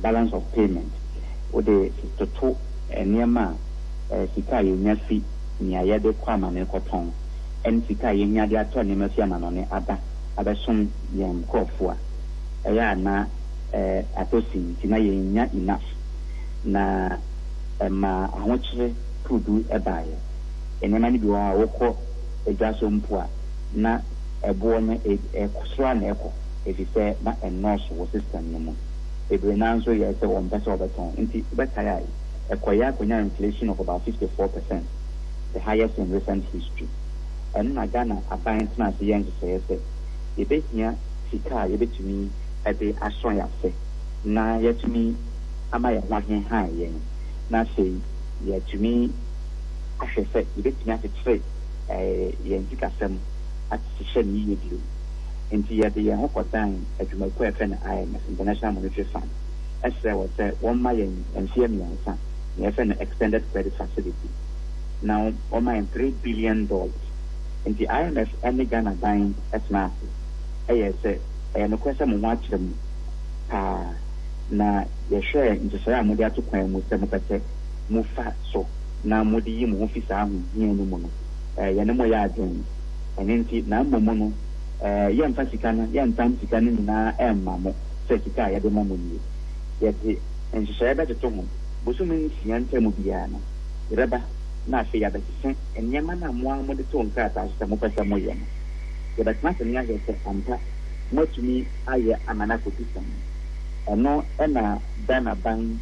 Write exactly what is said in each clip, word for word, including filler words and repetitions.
balance of payment. Or the to near ma, Sika Yunya fee, near the Quaman and Cotton, and Sika Yunya the autonomous yaman on the other, other son yam call for. Ayana atosi, Tina Yunya enough. Na ma ahokyere kudu ebaye enema ni bi wa wokọ edwaso mpoa na ebo ne ekosra na ekọ efise na enose wo system no mu ebre na nso ye se won pese obeton nti betaya ekoya konya inflation of about fifty-four percent, the highest in recent history. And na Ghana aban tena se yen se se ebehia sika ye betumi ebe ason ya se na yetumi ama ya wahen ha yen na say ye to me ahwe say you bet me afetre eh ye ndikasem atihye ni ye bio enti ye de ye hokodan adwuma ko efe na I M F International Monetary Fund esre wo say won ma yen enfie miansa na efe na extended credit facility now on my three billion dollars enti I M F and Ghana buying esna eh say eh no kwese mo wa kire mu ah na ye share into say amodi atokwan mu se mo pete mo fa so na modi yi mo ofisa ahu hia no mu no eh ye ne mo ya adwen enenti na momo no eh ye mfa sika na ye ntam sika ni na emma mo se sika ye de mo mo ni ye de enso say be to mo boso men sia ntem bia no reba na afi ya be sen enyema na mo mo de to nka ta se mo pese mo ye no ye be tma se nya ye se ampa mo tumi aye amana ko tisam no ena dana ban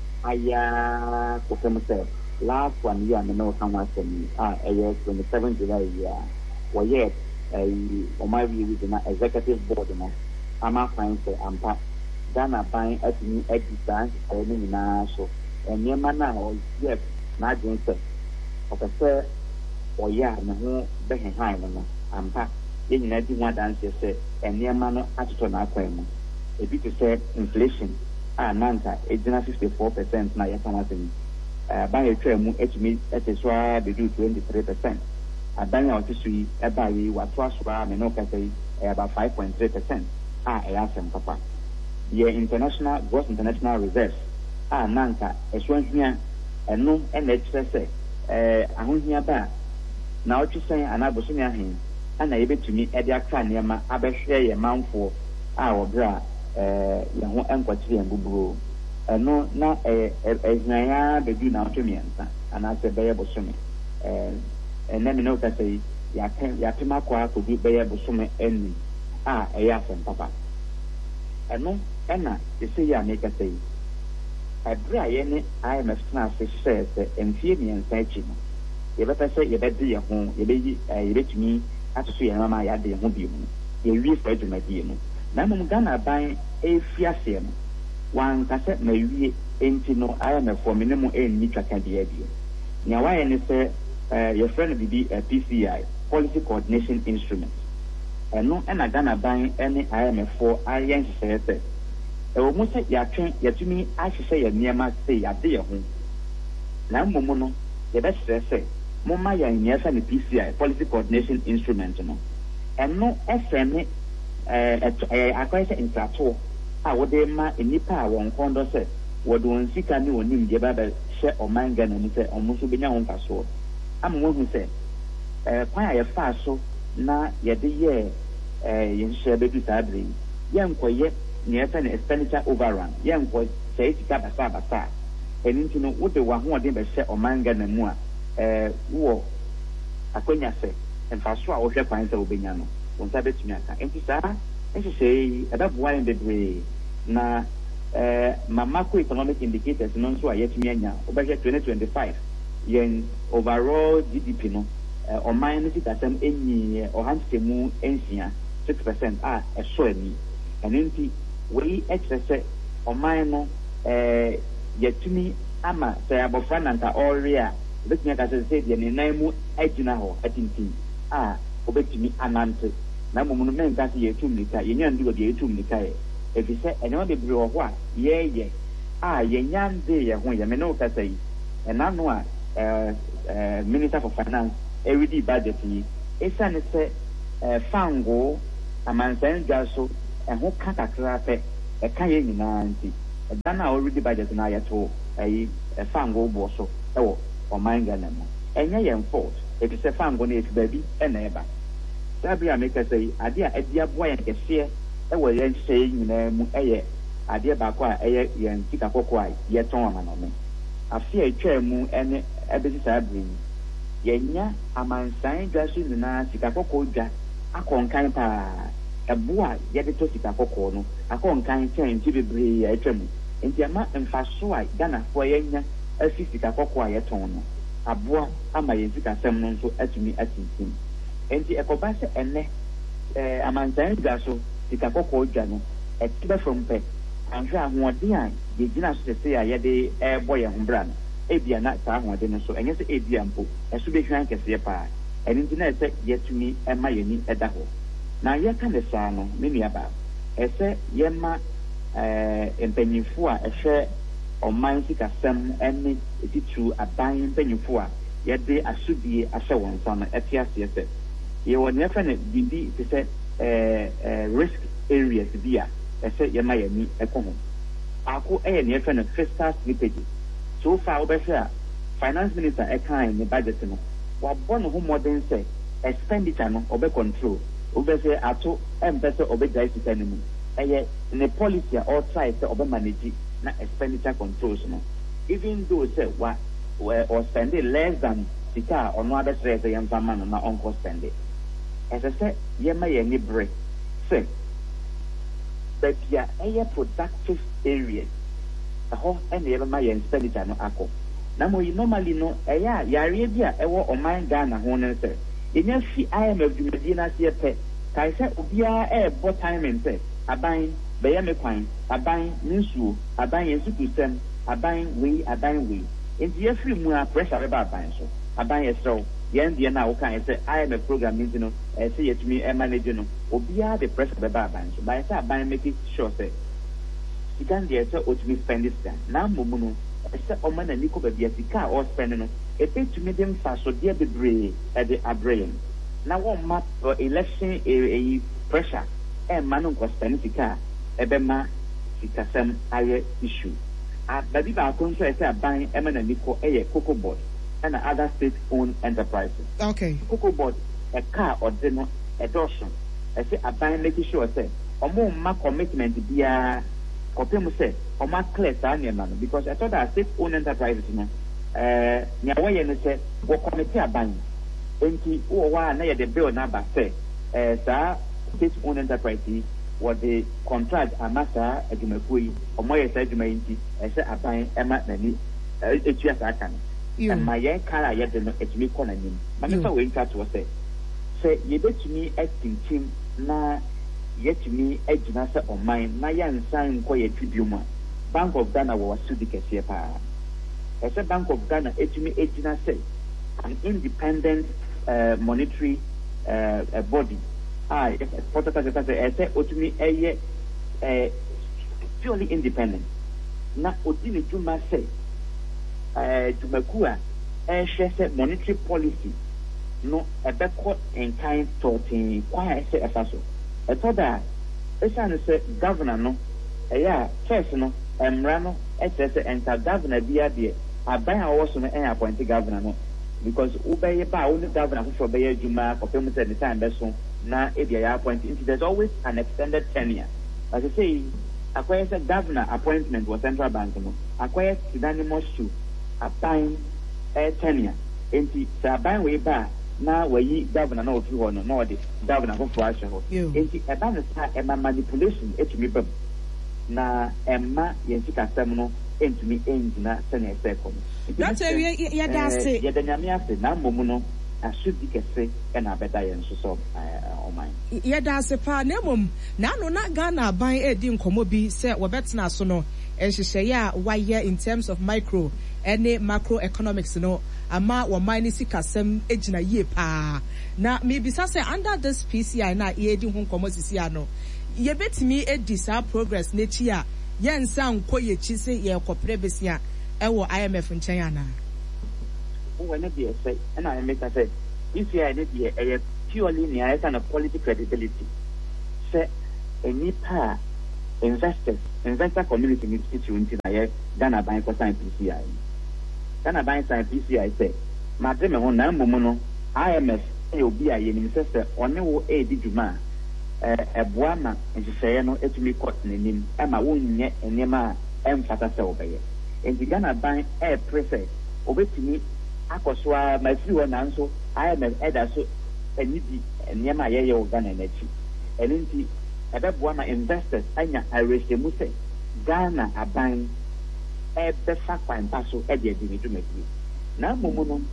aya ko kemo se last one year no kan wa se ni ah eh twenty-seventh July year wo ye eh o my view na executive board no ama kwan se ampa dana ban atini edisa eh ni na so enyema na o ye na adwen se o ka se o ya na ho be he han no ampa ye nyina di ho adanse se enyema no atoto na akwan mu ebi to say inflation ah nanta ejina fifty-four percent na yaka wasem eh ban etwa mu etimi eteswa be do twenty-three percent aban ya otisui eba yi wato asura me no ka say about five point three percent ah e asem papa ye international gross international reserves ah nanta eswanhia eno ena ekyerese eh ahohia ba na otwisen anaboso nya hen ana yebetumi ede aka niema abehwe ye manfo ah obra eh ya ho enkwatire mbuburo eno na eh eznaya bedu na otomiensa ana se beye bosome eh ena me no ka say ya kan ya tema kwa ko bi beye bosome eni ah eya sem papa eno ena ese ya me ka say abra ye ne I M F na se share se enfie miensa echi no ye be pese ye be di ye ho ye be ye betumi atoso ye mama ya de ye ho bi mu ye wi fa adwumadi mu na mum Ghana ban efiase no wan kase na wie enti no I M F for minimum enni twaka dia bio nya waye ne se eh your friend bibi P C I policy coordination instrument eno ena Ghana ban ene I M F for ayen se se e wo mu se ya twen yatumi ahyehyɛ ya niema se ya de ye ho na mum no ye be stress mo ma ya nyesa ne P C I policy coordination instrument no eno esene eh eh akwai se intrato a wode ma enipa a won kondo se wode won sika ni onim de ba ba hye omanga na ni se omo so benya won faso am wo hu se eh kwan a ye fa so na ye de ye eh ye hye be du sadri ye nkoye ne ye ne expenditure overrun ye nko se sika basa basa eninti no wode wa ho de be hye omanga na mu a eh wo akonya se enfaso a wo hwe kwan se obenya no wonta betumi aka enti saa enti sei adaboa en bebre na eh mamako economic indicators no nso a yetumi anya obehwe twenty twenty-five yen overall G D P no eh o minus tasem enyi o hantemu ensia six percent ah eso ani enti we excess o mine eh yetumi ama say abofra nanta area betumi aka say de ne nan mu agina ho atintin ah obetumi anante na mumu no menka se yetum nika yenya ndi obi yetum nika e efise enema bebre wo ho a ye ye a yenya ndi ye ho ye me no ka sai enano a eh minister for finance everyday budget yi esa ne se fango amansan dwaso e ho kakakra pe e ka ye nyina nti Ghana already budget na yet to a fan go bosso or mind Ghana. And yeah, fault. It is a fan go near baby and neighbor. Sabia make us say, idea a dear boy and a share, I will then say, you know, a idea back why a young Kikakokwai, yet on me. I fear a chair moon and a business I bring. Yenya, a man sign dressing the na Sikakoko, a conkind a boy, yet a Sikakoko, no, a conkind chain to be brave a tremble. And the amount and fast so I Ghana for Yenya, a Sikakoko, yet on. A boy, a my Sika Semnon so at me at him. And the Ecobasa and a man sign gaso, Sikakoko Jano, a tiber from Pet, and Jan one dear, the Gina say I had a boy and brand. Abia not someone didn't so, and yes, Abiampo, as to be frank as a pie. And internet said yet to me and my unit at the hole. Now, yet can the son, many about. I said, Yemma, and penny for a share of mine, sick as some, and me, it is true, a buying penny for, yet they are should be a show on some at yes, yes. You will never be to say risk areas via, I said, Yemma, a common. I could a near friend of fiscal slippages. So far, over here, finance minister a kind in the budget. What one who more than say expenditure no obey control. Over say ato and better obey dice enemy. And yet, in the policy outside the obey manage na expenditure controls no. Even though say what or spend it less than sika or no other say the young man na uncle spend it. As I said, yema ye break. Say, but yeah, a productive areas. Ho and the my expenditure no ako. Na mo normally no eya yare bia ewo o man Ghana ho ne se. Enya fi I M F dwumadi na se pe. Kai se obia e bo time nse. Aban be ya me kwan, aban nsuo, aban yesuku sem, aban we, aban we. Enti ye free mu a pressure be ba aban so. Aban ye so. Yen dia na wo kan se I M F program nti no e se yetumi e manage no. Obia the pressure be ba aban so. By say aban make sure say you can't get to be spend this time. Now, Mumuno, except Oman and Nico Baby as the car or spending a pay to meet them fast so dear the brain at the Abraham. Now, one map for election a pressure and Manon was spending the car, a bema, it's some higher issue. At the Diva contract buying Eman and Nico a cocoa board and other state owned enterprises. Okay. Cocoa board, a car or dinner, a dorsum. I say, I buy making sure, I say, or more my commitment be a Kopemu said, or my clear man, because I thought that state-owned enterprises, you know, uh, Nyawaye and said, what committee are buying? Enti, oh, why, na the bill number say, uh, state-owned enterprises, what the contract, a master, a Jumapui, or more said, Jumainti, I said, I buy Emma, Nani, it's just I can. And my young car, I had no, it's me calling him. My Mister Wincat was said, say, you bet to me acting team, na. Yet me edge nasa on mine, my young sign quiet tribune. Bank of Ghana was Sudicus pa. As a Bank of Ghana, edge me edge nasa, an independent uh, monetary uh, uh, body. I, I said, to me, a purely independent. Na Odini Juma say, uh, Jumakua, a share monetary policy, no a backward and kind talking, quiet say a faso. I thought that it's an governor no, yeah, first no, and Rano, S S enter governor via the I buy a horse on an appointed governor no, because Ubay ba only governor for Bayer Juma for films at the time that's so now if you are appointed, there's always an extended tenure. As I say, acquires a governor appointment was central bank no, acquires synonymous to a buying a tenure. And it's buying way back. Now we governor no two no no the governor for Russia ho enti e ba na sa e ma manipulation etumi bam na e ma yensika sam no entumi engina sene eseko that area ya da say ya da nyame ase na momu no asudi kese e na beta yen so so o man ya da say pa na mom na no na Ghana ban e di nkomo bi say wo betena so no e hyehyɛ ya wire in terms of micro any macroeconomics no ama wo mine sikasem ejina yie pa na maybe say under this P C I na ye di ho nkomo sisi ano ye betimi edi sa progress na chi a ye nsa nko ye chi se ye kopre besia e wo I M F nchen ana wo na be say na I make say P C I na be e purely near kind of quality credibility say any pa investors investor community in institute na Ghana Bank for sign P C I. Ghana Bank sign P C I say, Madame ho na mmumu no I M F e obi a ye nim sese one wo e di dwuma eh eboa ma nhyehyɛ no etumi court n'anim e ma wonnye enema emfata sɛ obeye. Enti Ghana Bank e prese obetumi akɔso a ma fi ho na nso I M F eda so enidi enema ye ye Ghana n'achi. Enti ebeboa ma investors anya arrest mu sɛ Ghana aban e befa kwan paso e de adi ni dwumadi. Na mmumu no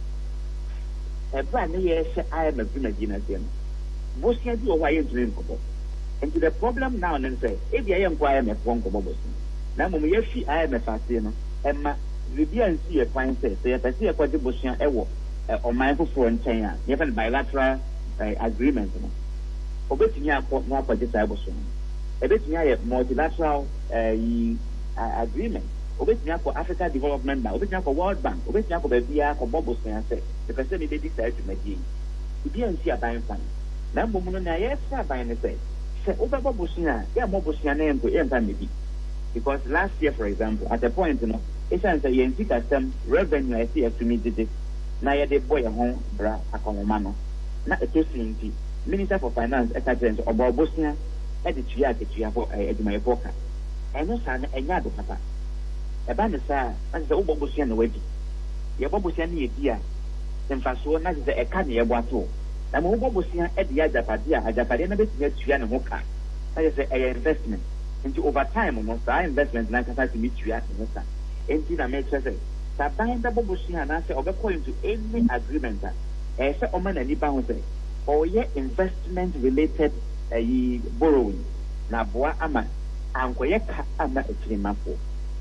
ebra ne ye hye I M F dwumadi na se no bosia bi o wa ye dream kobo. And the problem now and say if you am I M F won kobo bosia na mmumu ye fi I M F ase no emma bibia nsi e kwan say say pese e kwaje bosia e wo o man foforo nten a ye fa bilateral agreement no obetumi akọ na akwaje sai boso no ebetumi aye multilateral agreement obetumi akọ Africa Development Bank obetumi akọ World Bank obetumi akọ bebia akọ bobosia say the person be dey say to magi bibia nsi aban fan na mmumu no na ye fa aban ne say say over bosia ya mo bosia na enko e nta mebi because last year for example at a point you know it's an say yensi custom revenue I see to me did na ye dey boy ho bra akomoma no na etosinti Minister for Finance Excellency Obo Bosia e de tua ketua for eduma epoka eno sa na enya do papa e ba ne sa na se Obo Bosia na wadi ye Obo Bosia na edi a semfaso na se e ka ne ye boato na mo Obo Bosia e de ya japade a ajapade na betia tua ne ho ka na se e investment into over time no sa investment na kasa ti mitua ne sa enti na make sure say sa ban da Obo Bosia na se obekọ into any agreement e se o ma na ni ba ho say or ye investment related uh, borrowing na boa ama ankoye ka ama ekirimafo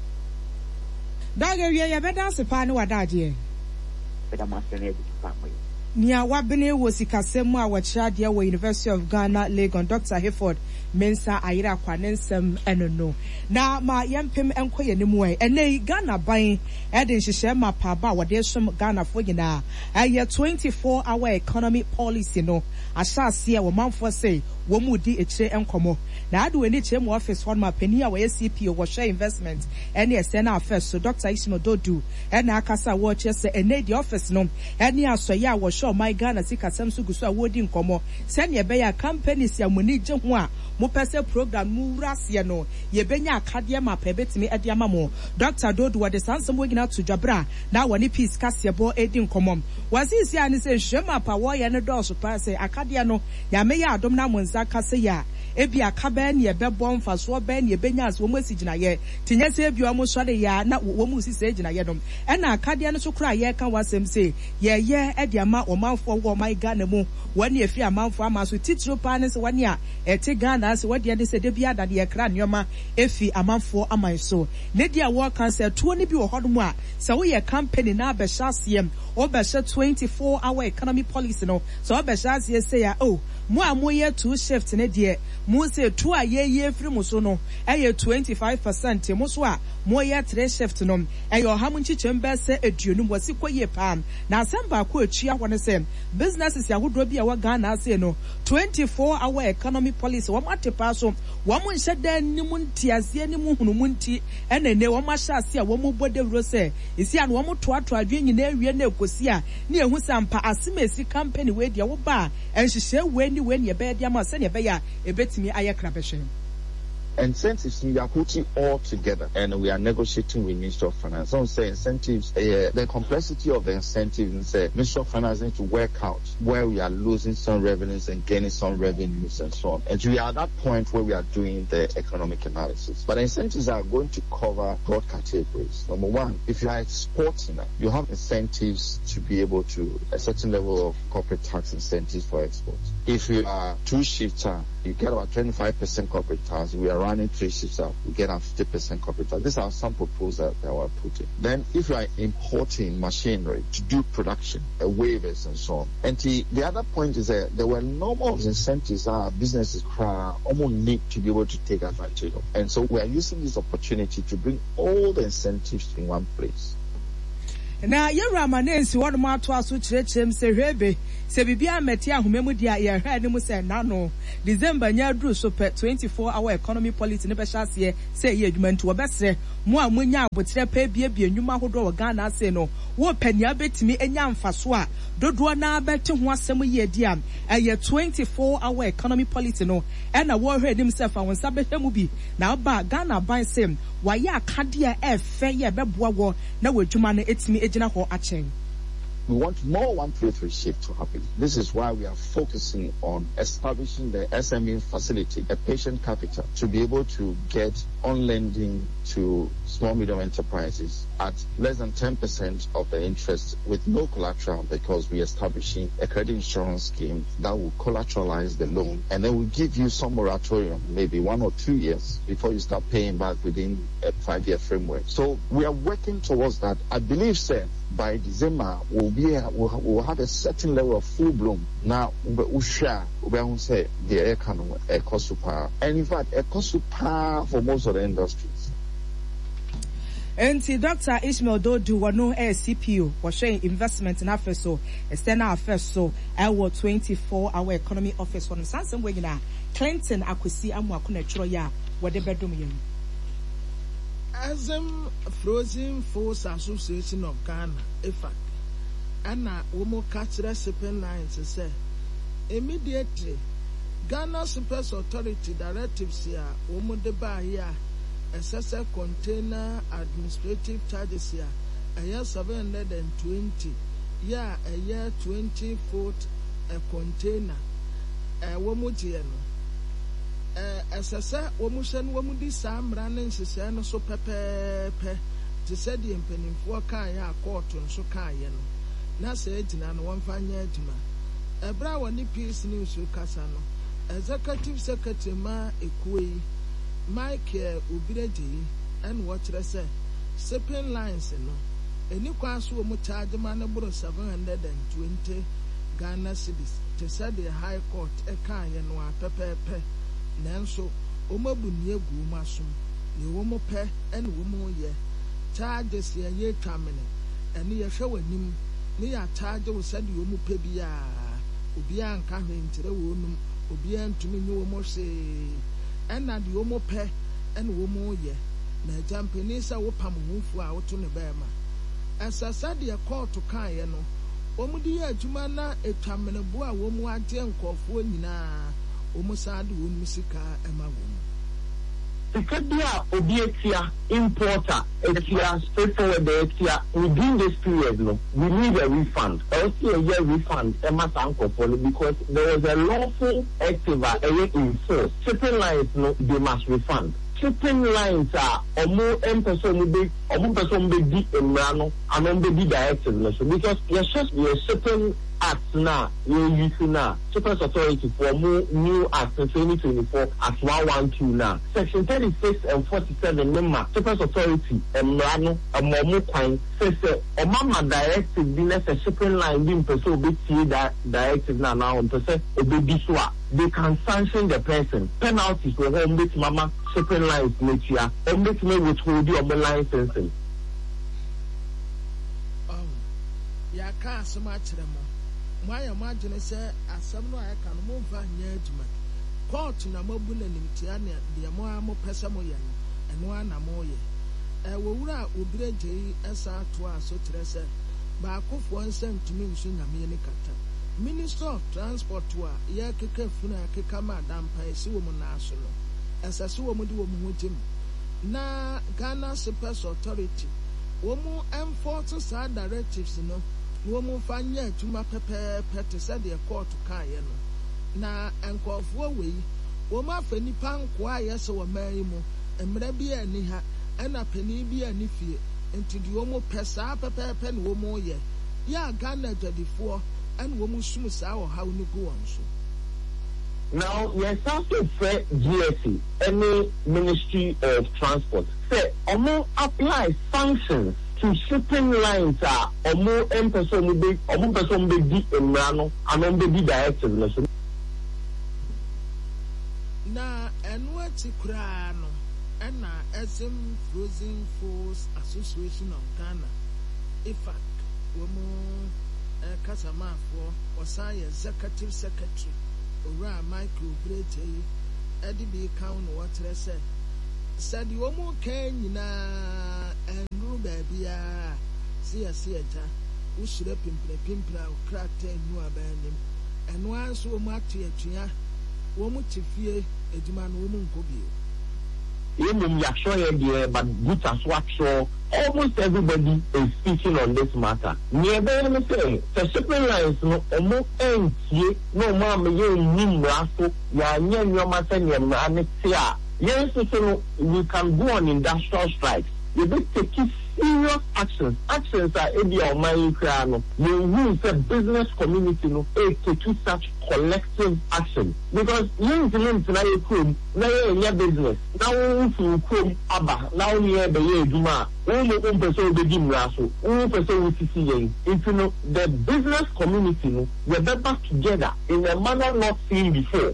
daga wiye ya beda sepa ne wadaje beda masene di famwe nia wabene wo sikasem a wachira de wo University of Ghana Legon Doctor Hayford Mensa ayira kwanensem enono na ma yempem enkoye ne mu ene Ghana ban e de nhyehyɛ ma pa ba wode som Ghana fo nyina aye twenty-four hour economy policy no ahyase e wo manfo sei wo mu di ekire enkomo na ade weni kire mu office hon ma pani a wo C P O wo share investment ene ese na affairs so Doctor Ishmael Dodu ene akasa wo kire se ene di office no ene asoye a wo show my Ghana sikasem so guso a wo di nkomo se ne be ya companies ya muni je ho a mo pese program mu wurase no ye benya akade ma pa betimi ade ama mo Doctor Dodu wo de sansem wo gina to dwabra na wo ne peace kasebo edi nkomom wasisi ani se hwema pa wo ye ne do so pa se akade no ya me ya adom na mo nza kase ya ebi akaba ne ebebo mfaso ba ne ebenya as wo mo sigina ye tinye se ebi o mo so de ya na wo mo si se gina ye dom e na akade no so kura ye ka wasem se ye ye edi ama o manfo wo my Ghana mu wani efi amanfo ama so titiro pa ne se wani a ete Ghana se wadi de se de bia da de kra nyoma efi amanfo aman so ne dia wo kan se to ni bi wo hodom a se wo ye company na be hyasem o be hye twenty-four hour economy policy no so o be hyase se ya oh mo a mo ye two shift ne de mo se two a ye ye free mo so no e ye twenty-five percent mo so a mo ye three shift no e ye ha mo nchichem be se aduonum wasi koye pam na asamba ko atua won se businesses ya hodo bi a wa Ghana se no twenty-four hour economy policy wo mate pa so wo mo nhye dan ni mu ntiase ni mu hunu mu nti e na ne wo ma hyase a wo mo bodewro se isi an wo mo toato adwen nyina awie na ekosi a ne ehu sampa asemesi company we dia wo ba enhyehye we ni we ne be dia ma se ne be ya ebetimi ayekra behwe. Incentives we are putting all together and we are negotiating with Ministry of Finance. Some say incentives, uh, the complexity of the incentives, uh, Ministry of Finance need to work out where we are losing some revenues and gaining some revenues and so on. And we are at that point where we are doing the economic analysis. But the incentives are going to cover broad categories. Number one, if you are exporting, you have incentives to be able to a certain level of corporate tax incentives for exports. If you are two shifter, you get about twenty-five percent corporate tax. We are running three shifts up, we get a fifty percent corporate tax. These are some proposals that we're putting. Then if you are importing machinery to do production, uh, waivers and so on. And the, the other point is that there were number of incentives that our businesses almost need to be able to take advantage of. And so we are using this opportunity to bring all the incentives in one place. na yewura manensi won ma to aso kyerɛkyerɛm sɛ hwebe sɛ bibia meti ahomemu dia ye hwɛ ne mu sɛ nano December nya duru so pɛ twenty-four hour economy policy ne bɛhyɛ aseɛ sɛ yɛ adwuma nti wɔbɛsrɛ mo a monya abotrɛ pɛ bie bie nnwuma hodo wɔ Ghana ase no wo pania betimi enya mfaso a dodoɔ na bɛte ho asɛm yɛ di am ɛyɛ twenty-four hour economy policy no ɛna wo hwɛ nim sɛ fa wɔn nsa bɛhwɛ mu bi na ba Ghana ban sɛm wayɛ akade a ɛfɛ yɛ bɛboa wɔ na wɔ adwuma no etimi egyina hɔ akyɛn. We want more one three three shift to happen. This is why we are focusing on establishing the S M E facility, a patient capital, to be able to get on lending to small medium enterprises at less than ten percent of the interest with no collateral, because we are establishing a credit insurance scheme that will collateralize the loan and then will give you some moratorium, maybe one or two years before you start paying back within a five-year framework. So we are working towards that. I believe, sir, by December we'll be we'll, we'll have a certain level of full bloom. Now we share we say the air can a cost super, and in fact a cost super for most of the industries. And Doctor Ishmael Dodu wano a C P O was showing investment in affairs so external affairs so our twenty-four hour economy office on Sansom Wagina Clinton Akwesi Amwakuna Troya what the bedroom yin. As um Frozen Force Association of Ghana, in fact, Anna Womo Catcher Sippen Lines say immediately Ghana Supers Authority directives here, Womo de Bar here, assessor container administrative charges here, a year seven hundred and twenty, yeah, a year twenty foot a container, a Womo Tiano. Assessor Womushan Womudi Sam running Sisano so pepe to said the impending for Kaya court on so Kayan. Na said and one fine yetma. A brow peace news with Casano. Executive Secretary Ma Ekwe, Mike Ubireji, and what I say. Sipping lines, you know. A new class will charge manable seven hundred and twenty Ghana cities to said the High Court a Kayan wa pepe. Nanso omabunie gu masum ye womo pe ene womo ye charges ye ye twamene ene ye hwe wanim ne ya charge wo sade womo pe bia obi anka hwentire wonum obi antumi nyi womo hwe ena de womo pe ene womo ye na jampani sa wo pam hufu a woto ne bema asasa de court kan ye no womo de adwuma na etwamene bo a womo ade nkofo nyina Omusadi Umusika Emma Woman. Sikadia Obietia importer, Etia straightforward Etia within this period, no, we need a refund. Also a year refund, Emma Sanko because there was a lawful activa a year in force. Shipping lines, no, they must refund. Shipping lines are omo em person be omo person be di emrano and on be directive no so because you're just you're shipping act now you're using now Shippers Authority for more new act in twenty twenty-four at one twelve now section thirty-six and forty-seven number Shippers Authority emrano omo kwan say say omama directive be necessary shipping line being person be see that directive now now person obi so they can sanction the person penalties for home bit mama shipping lines nature and make me withhold your license. Oh, ya can't so much them. My imagine say, as some no I can move on yet. Court na mobile and Tiana, the more Pesamoyan, and one amoye. A wura ubre J S R to us so tressa, but of one cent to me soon a minicata. Minister of Transport to a Yakika Funa Kikama Dampa, Sumo National. As a Sumo with him. Na Ghana Supers Authority. Womu enforces our directives, no. Womu fanya to my pepe pet said the court to Kayan. Na enko for way. Woma feni pan kwa so marry mo, and maybe a niha, and a penny be a nifie, and to the womo pesa pepe pen womo ye. Ya Ghana jadi four, and womu sums our how you go on so. Now, yes, also for G S C, any Ministry of Transport, say, Omo apply sanctions to shipping lines are Omo M person be Omo person be di emrano and Omo be directive. Na enwati krano, ena S M Frozen Force Association of Ghana, ifak womu kasamafo osan executive secretary owura Michael Brete edi bi count what say said womu kan nyina enru baabia sia sia ja usure pimpre pimpraokrata enu abanim enu anso womu atu atua womu tifie eduma no womu nkobie Even Yashoye, but good as what show. Almost everybody is speaking on this matter. Nearby, let me say, the shipping lines no almost empty. No mama, you need rasso. You are near your matter, and yes, so we can go on industrial strikes. You be taking serious actions. Actions are in your mind, Krano. You use the business community no to take such collective action. Because you implement now you come, now you your business. Now you come, Abba, now you have the year Juma. Only one person will be raso. One person will see you. If you know the business community, no, we're better together in a manner not seen before.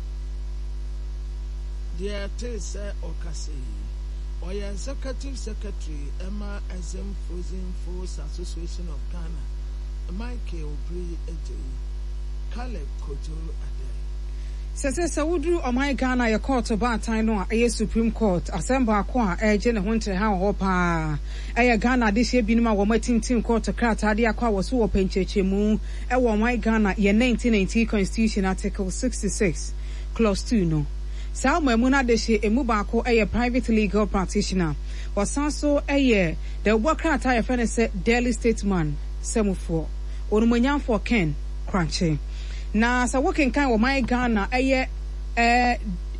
Dear Tessa Okase. Oya Executive Secretary Emma Azem Frozen Force Association of Ghana, Michael Obri Eje, Caleb Kojo Ade. Sese Saudru Omai Ghana ya court ba time no a Supreme Court assemble ko a eje ne hontre ha ho pa eya Ghana de hye binima wo matintim court krata de akwa wo so wo penchechemu e wo Omai Ghana ye nineteen ninety Constitution Article sixty-six Clause two no. Sao Memuna Deshe Emubako a private legal practitioner. Wasanso a the worker at I friend said Daily Statesman Semufo. Onumunyan for Ken Crunchy. Na sa working kind of my Ghana a eh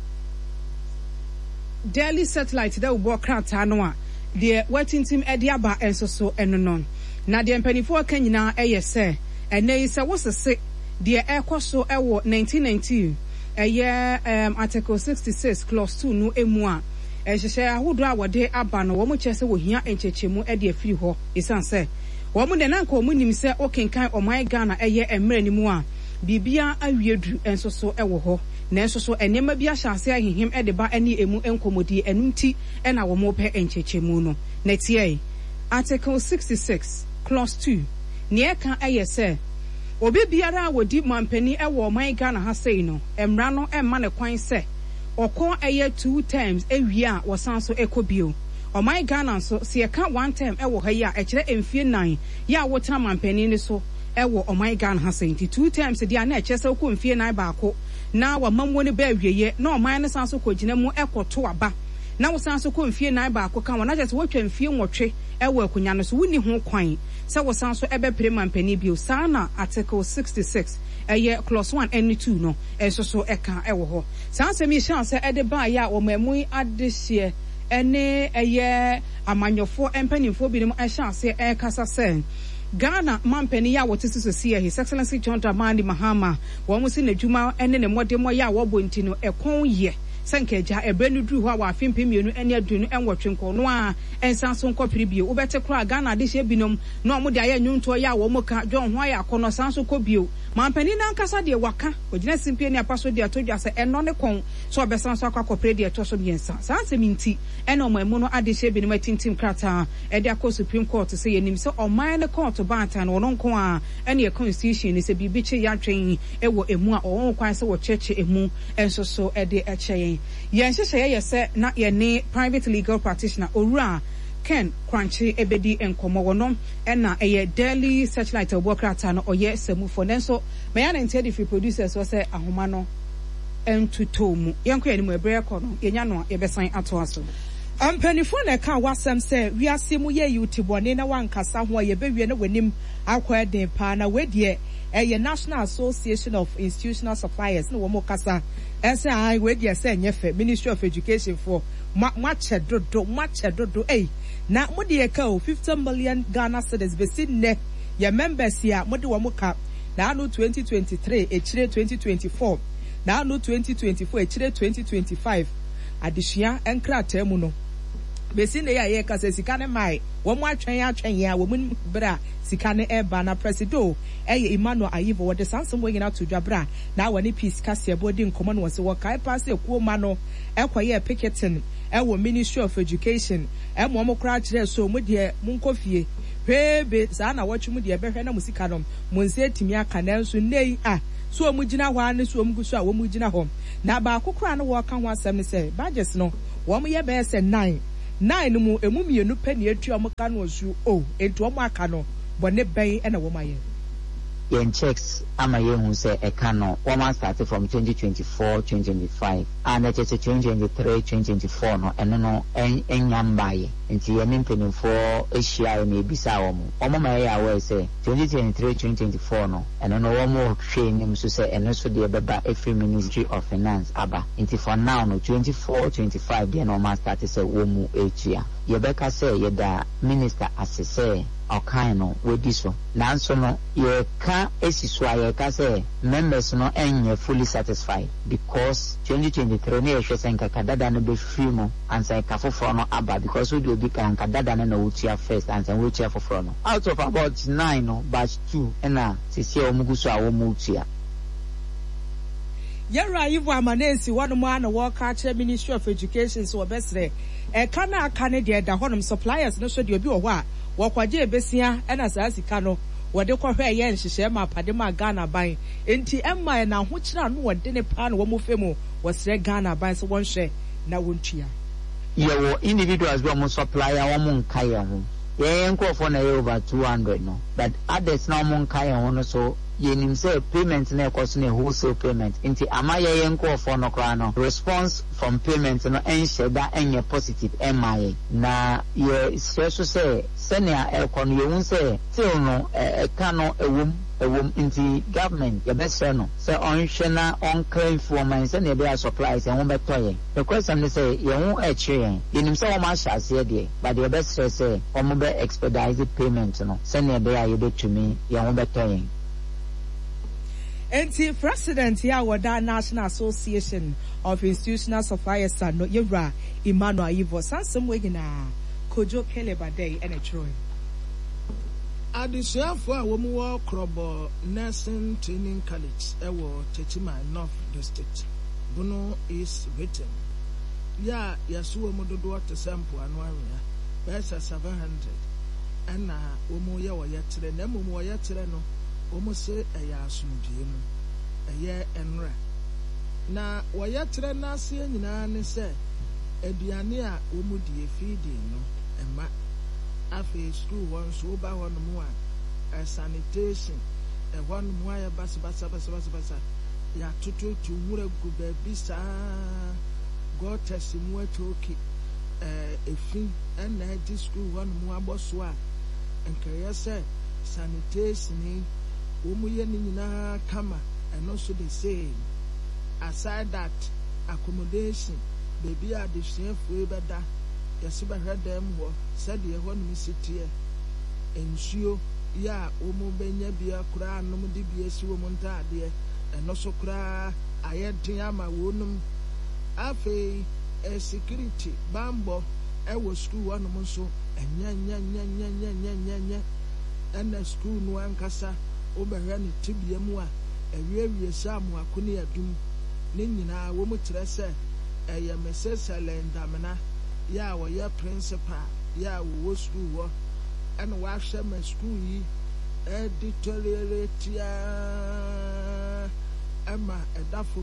Daily Satellite that work at Tanoa. The waiting team Ediaba and so so and non. Na the penny for Kenya a say and they say what's a sick the air cost so a nineteen ninety. A year um Article sixty-six Clause two no emua e hye ahodo a wode aba no wo mo chese wo hia enchechemu e de afiri ho isan se wo mo de nanka wo nim se okenkan Omai Ghana eye emre ni mu a bibia awiedu enso so e wo ho na enso so enema bi ahyase ahihim e de ba ani emu enkomodi enunti e na wo mo pe enchechemu no na tie Article sixty-six Clause two ne eka eye se obi biara wodi mampani e wo Omai Ghana ha sei no emra no emma ne kwan se okon eye two times ewie a wosanso ekobio Omai Ghana so se e ka one time e wo ha ya e kire emfie nine ya wotena mampani ne so e wo Omai Ghana ha sei two times dia na e kire se ko emfie nine baako na wa mamwo ne ba awieye na Omai ne sanso kogina mu ekoto aba na wosanso ko emfie nine baako kan wona je se wotwa emfie nwotwe e wo akunya no so wuni ho kwan se wosanso ebe pere mampani bio sana Article sixty-six eye Clause one and two no enso so eka e wo ho sanse mi shan se ede ba ya wo mamu adehye ene eye amanyofo empanimfo bi no e shan se e kasa se Ghana mampani ya wote sosie His Excellency John Dramani Mahama wo mu si na dwuma ene ne modemo ya wo bonti no ekon ye sankeja ebrenu dru ho wa afempemienu ene adunu enwotwe nkono a ensanso nkopiri bio ubete kra Ghana de hye binom na omo de aya nyunto ya wo moka John ho ya kono sanso kobio mampani na nkasa de waka ogina simpie ne apaso de atodwa se eno ne kon so obesanso akakopre de etoso biensa sanse minti ene omo emu no ade hye binom atintim krata e de akọ Supreme Court se yenim se oman ne court bantan no nko a ene e constitution ni se bibiche ya twen e wo emu a o kwan se wo cheche emu enso so e de eche yen hyehyɛ yɛ sɛ na yɛ ne private legal practitioner Owura Ken Crunchy ebedi enkomo wonom ɛna ɛyɛ Daily Satellite obokrata no ɔyɛ semufo nenso me ya nte de free producers wɔ sɛ ahoma no entuto mu yenko yɛ ni mu ebre kɔ no yenya no yɛbɛsan ato aso ampanifo na ka wasam sɛ wiase mu yɛ yutibone na wankasa ho yɛbɛwie na wanim akɔ den pa na wedie ɛyɛ National Association of Institutional Suppliers na wɔn kasa ɛsɛ ai wedie sɛ nyefe Ministry of Education for mache dodo mache dodo eh na mode yɛ ka o fifty million Ghana cedis besi ne yɛ members ya mode wɔn ka na no twenty twenty-three echire twenty twenty-four na no twenty twenty-four echire twenty twenty-five adehia enkrata mu no besi ne ya ye kasa sika ne mai wo mo atwen atwen ya wo mu bra sika ne eba na presido eye Emmanuel Ayivo wo de sansem wo nyina to dwabra na wani peace kase abodi nkomo no se wo kai pass ekuo ma no ekoye picketing e wo Ministry of Education e mo mo kra kire so mo de mo nkofie Pebe sana watch mu de behwe na musika no monse timi aka na nso nei ah so omu gina hwa ne so omu guso a omu gina hom na ba akokora no wo ka ho asem ne se budget no wo mo ye be se nine nine no mu emu mienu pe ne atu omu ka no osu o ento omu aka no bone ben e na wo maye yen checks ama ye hu se e ka no wo ma start from twenty twenty-four twenty twenty-five and it is twenty twenty-three twenty twenty-four no eno no en enyambaye nti ye mempeni for ehia na ebisa wo mo omo ma ye awe se twenty twenty-three twenty twenty-four no eno no wo mo hwe nim so se eno so de beba every Ministry of Finance aba nti for now no twenty-four twenty-five de no ma start se wo mu etua ye beka se ye da minister asese okan no wedi so nanso no ye ka esiso aye ka say members no enye fully satisfied because twenty twenty-three no ye hwese nka kadada no be free mo and say ka foforo no aba because we do be kan kadada no na wutia first and say wutia foforo no out of about nine no batch two na sisi omuguso a wo mutia Yara Ivo Amanesi one man work at Ministry of Education so besre e kana aka de da honum suppliers no so de obi wo ho a wo kwaje besia e na sa sika no wo de kwohwe ye nhihye ma pade ma Ghana ban enti emma na ho kira no wo de ne pa no wo mo femu wo sre Ghana ban so won hwe na wontua ye wo individuals be mo supplier wo mo nka ye ho ye nkofo na ye over two hundred no but others na mo nka ye ho no so yenim say payment na ekoso na wholesale payment nti amaye ye nkofo no kra no response from payment no enhye da enye positive emaye na ye stress say senior ekon ye won say till no e ka no ewum ewum nti government ye best no say onhwe na on claim for man say na be supplies and won beto ye the question is say ye won e kire yenim say wo ma hya ase de but ye best say wo mo be expedite payment no say na be ye betumi ye won beto ye. Enti President ya wada National Association of Institutional Suppliers no Yewra Emmanuel Ivo sansem we gina Kojo Kelebadei ene Troy. Adisuafo a wo mu wo Krobo Nursing Training College e wo Chechima North District. Buno is written. Ya yaso mu dodo to sample anu awia. Besa seven hundred. Ana wo mu ye wo yetre na mu wo yetre no omo se eya asumdie mu eye enra na woyetre na ase nyina ne se aduane a omo die feeding no ema afi school won so ba won mu a sanitation e won mu a basa basa basa basa basa ya tutu tu mura gu ba bisa go test mu atoki eh efi na di school won mu aboso a enkaye se sanitation Umuye nina kama and also the same. Aside that accommodation, baby are the chef way better. Yasiba heard them said the one me sit here. Ensure ya umu benya bia kura no mu dbs woman tade and also kura ayetiama wonum afe a security bambo e was school one mo so enya nya nya nya nya nya nya nya and the school no ankasa obehwe ne tibia mu a ewiawie samu akoni adum ne nyina wo mu kire se eye mesesa lendamena ya wo ye principal ya wo school wo and wa hwe ma school yi editorial tia ama edafo